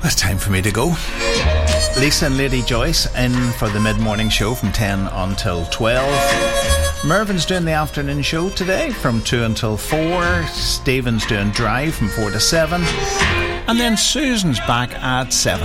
It's time for me to go. Lisa and Lady Joyce in for the mid-morning show from 10 until 12. Mervin's doing the afternoon show today from 2 until 4. Stephen's doing Drive from 4 to 7. And then Susan's back at 7.